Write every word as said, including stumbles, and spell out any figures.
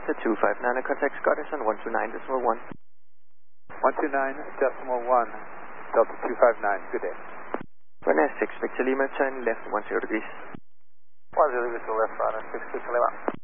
Delta two five nine, contact Scottish on one two nine decimal one. one two nine decimal one, Delta two five nine, good day. Runway six, Victor Lima, turn left one zero degrees. one zero degrees to the left, Runway six, Victor Lima.